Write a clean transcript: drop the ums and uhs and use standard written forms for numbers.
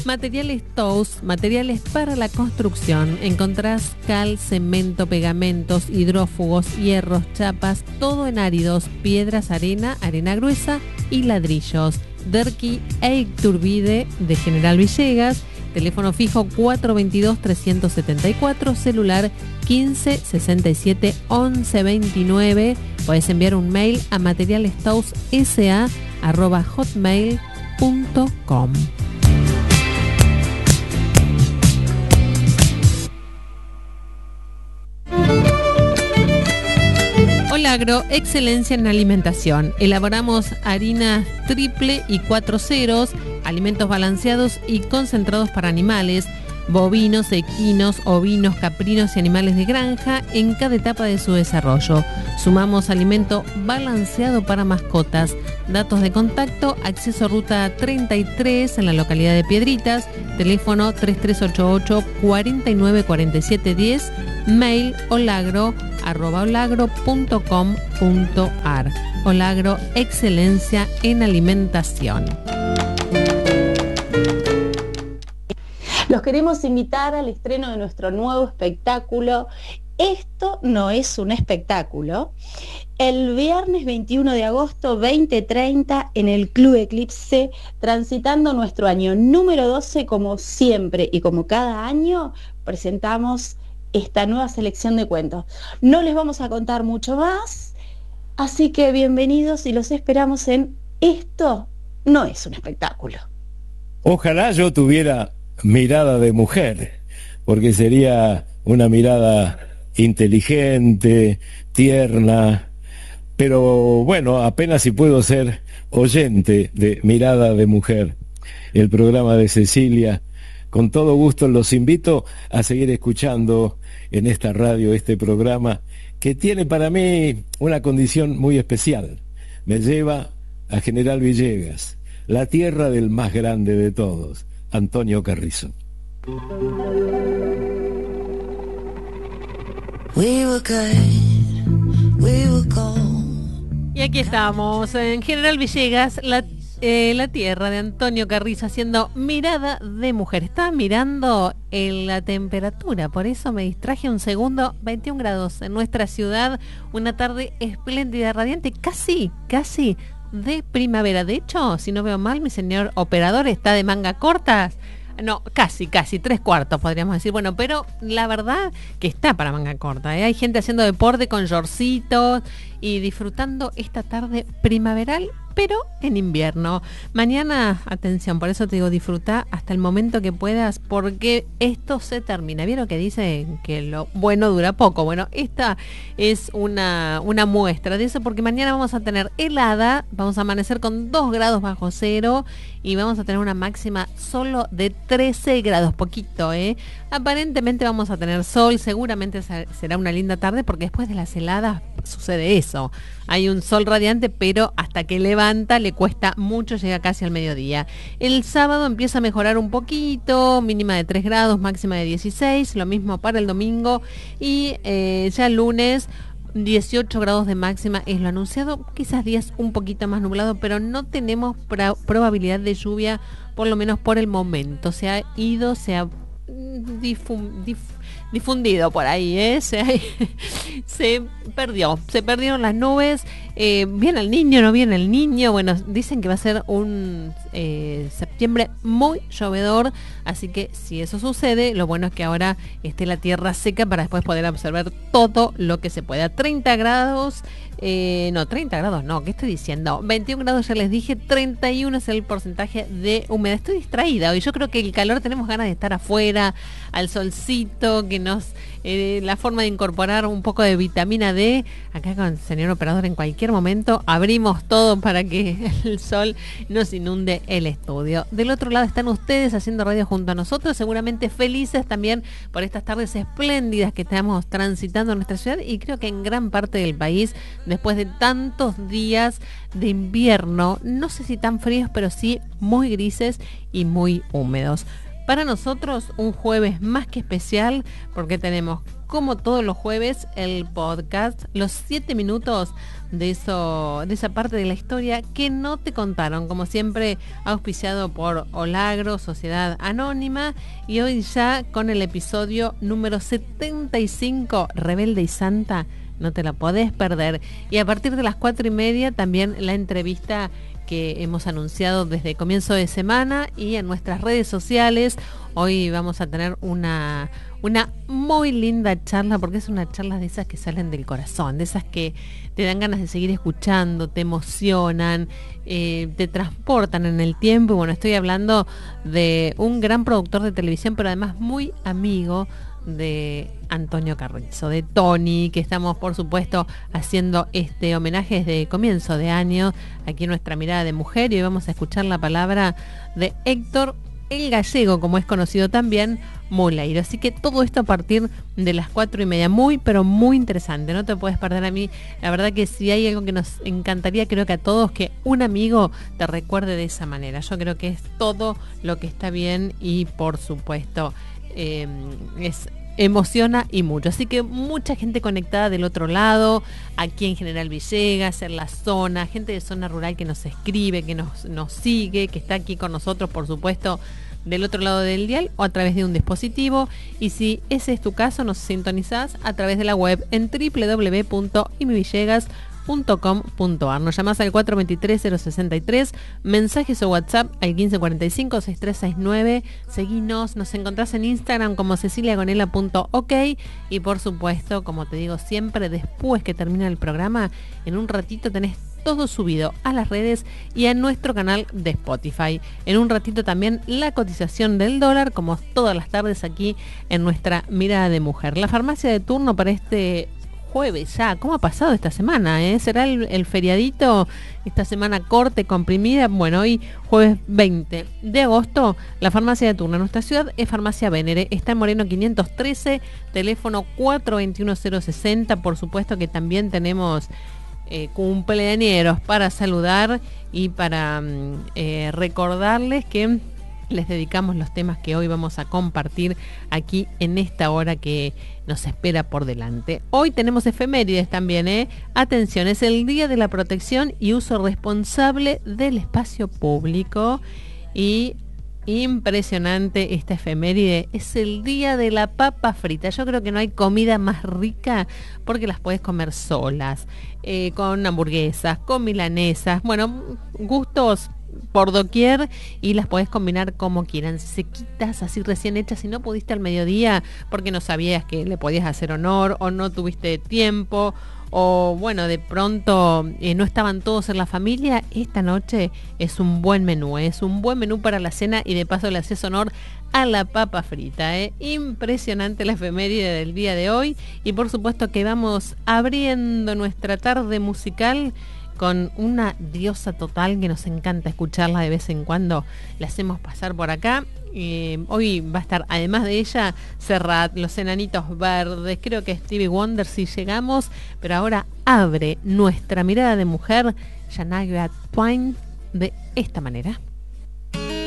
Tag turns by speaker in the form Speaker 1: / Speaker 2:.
Speaker 1: Materiales Tous, materiales para la construcción. Encontrás cal, cemento, pegamentos, hidrófugos, hierros, chapas, todo en áridos, piedras, arena, arena gruesa y ladrillos. Derqui e Iturbide de General Villegas. Teléfono fijo 422-374, celular 1567-1129. Podés enviar un mail a materialestousa@hotmail.com. Olagro, excelencia en alimentación. Elaboramos harinas triple y 4 ceros, alimentos balanceados y concentrados para animales, bovinos, equinos, ovinos, caprinos y animales de granja en cada etapa de su desarrollo. Sumamos alimento balanceado para mascotas. Datos de contacto, acceso a ruta 33 en la localidad de Piedritas, teléfono 3388-494710, mail olagro@olagro.com.ar. Olagro, excelencia en alimentación.
Speaker 2: Los queremos invitar al estreno de nuestro nuevo espectáculo. Esto no es un espectáculo. El viernes 21 de agosto 2030 en el Club Eclipse, transitando nuestro año número 12, como siempre y como cada año, presentamos esta nueva selección de cuentos. No les vamos a contar mucho más, así que bienvenidos y los esperamos en Esto no es un espectáculo.
Speaker 3: Ojalá yo tuviera mirada de mujer, porque sería una mirada inteligente, tierna, pero bueno, apenas si puedo ser oyente de Mirada de Mujer, el programa de Cecilia. Con todo gusto los invito a seguir escuchando en esta radio este programa que tiene para mí una condición muy especial. Me lleva a General Villegas, la tierra del más grande de todos, Antonio Carrizo.
Speaker 1: Y aquí estamos en General Villegas, la tierra de Antonio Carrizo, haciendo Mirada de Mujer. Estaba mirando la temperatura, por eso me distraje un segundo. 21 grados en nuestra ciudad, una tarde espléndida, radiante, casi de primavera. De hecho, si no veo mal, mi señor operador está de manga corta. No, casi, 3/4 podríamos decir. Bueno, pero la verdad que está para manga corta, ¿eh? Hay gente haciendo deporte con shortcitos y disfrutando esta tarde primaveral, pero en invierno. Mañana, atención, por eso te digo, disfruta hasta el momento que puedas, porque esto se termina. ¿Vieron que dicen que lo bueno dura poco? Bueno, esta es una muestra de eso, porque mañana vamos a tener helada, vamos a amanecer con 2 grados bajo cero y vamos a tener una máxima solo de 13 grados, poquito, ¿eh? Aparentemente vamos a tener sol, seguramente será una linda tarde, porque después de las heladas sucede eso. Hay un sol radiante, pero hasta que levanta le cuesta mucho, llega casi al mediodía. El sábado empieza a mejorar un poquito, mínima de 3 grados, máxima de 16, lo mismo para el domingo, y ya el lunes 18 grados de máxima es lo anunciado, quizás días un poquito más nublado, pero no tenemos probabilidad de lluvia, por lo menos por el momento. Se ha difundido por ahí, ¿eh? Se perdieron las nubes. ¿Viene el niño, no viene el niño? Bueno, dicen que va a ser un septiembre muy llovedor, así que si eso sucede, lo bueno es que ahora esté la tierra seca para después poder observar todo lo que se pueda. 30 grados, no, 30 grados no, ¿qué estoy diciendo? 21 grados ya les dije, 31 es el porcentaje de humedad. Estoy distraída hoy, yo creo que el calor, tenemos ganas de estar afuera, al solcito, que nos... la forma de incorporar un poco de vitamina D, acá con el señor operador en cualquier momento abrimos todo para que el sol nos inunde el estudio. Del otro lado están ustedes haciendo radio junto a nosotros, seguramente felices también por estas tardes espléndidas que estamos transitando en nuestra ciudad, y creo que en gran parte del país, después de tantos días de invierno, no sé si tan fríos, pero sí muy grises y muy húmedos. Para nosotros un jueves más que especial, porque tenemos como todos los jueves, el podcast, los 7 minutos de esa parte de la historia que no te contaron, como siempre auspiciado por Olagro, Sociedad Anónima, y hoy ya con el episodio número 75, Rebelde y Santa, no te la podés perder. Y a partir de las 4:30 también la entrevista que hemos anunciado desde comienzo de semana y en nuestras redes sociales. Hoy vamos a tener una muy linda charla, porque es una charla de esas que salen del corazón, de esas que te dan ganas de seguir escuchando, te emocionan, te transportan en el tiempo. Y bueno, estoy hablando de un gran productor de televisión, pero además muy amigo de Antonio Carrizo, de Tony, que estamos por supuesto haciendo este homenaje desde comienzo de año aquí en nuestra mirada de mujer, y hoy vamos a escuchar la palabra de Héctor el Gallego, como es conocido también, Moleiro. Así que todo esto a partir de las 4:30, muy pero muy interesante, no te puedes perder. A mí la verdad que si hay algo que nos encantaría, creo que a todos, que un amigo te recuerde de esa manera. Yo creo que es todo lo que está bien y por supuesto emociona y mucho. Así que mucha gente conectada del otro lado, aquí en General Villegas, en la zona, gente de zona rural que nos escribe, que nos sigue, que está aquí con nosotros, por supuesto, del otro lado del dial o a través de un dispositivo. Y si ese es tu caso, nos sintonizás a través de la web en www.imivillegas.com.ar. Nos llamás al 423-063, mensajes o WhatsApp al 1545-6369. Seguinos, nos encontrás en Instagram como ceciliagonela.ok, y por supuesto, como te digo siempre, después que termina el programa, en un ratito tenés todo subido a las redes y a nuestro canal de Spotify. En un ratito también la cotización del dólar, como todas las tardes aquí en nuestra mirada de mujer. La farmacia de turno para este jueves ya. ¿Cómo ha pasado esta semana? ¿Será el feriadito? Esta semana corte, comprimida. Bueno, hoy jueves 20 de agosto, la farmacia de turno en nuestra ciudad es Farmacia Venere. Está en Moreno 513, teléfono 421-060. Por supuesto que también tenemos cumpleañeros para saludar y para recordarles que les dedicamos los temas que hoy vamos a compartir aquí en esta hora que nos espera por delante. Hoy tenemos efemérides también, Atención, es el Día de la Protección y Uso Responsable del Espacio Público. Y impresionante esta efeméride, es el Día de la Papa Frita. Yo creo que no hay comida más rica, porque las puedes comer solas, con hamburguesas, con milanesas, bueno, gustos por doquier, y las podés combinar como quieran, sequitas, así recién hechas. Si no pudiste al mediodía porque no sabías que le podías hacer honor, o no tuviste tiempo, o bueno, de pronto no estaban todos en la familia, esta noche es un buen menú, es un buen menú para la cena, y de paso le haces honor a la papa frita. Impresionante la efeméride del día de hoy, y por supuesto que vamos abriendo nuestra tarde musical con una diosa total que nos encanta escucharla de vez en cuando, la hacemos pasar por acá. Hoy va a estar, además de ella, Serrat, Los Enanitos Verdes, creo que Stevie Wonder si llegamos, pero ahora abre nuestra mirada de mujer Shania Twain de esta manera.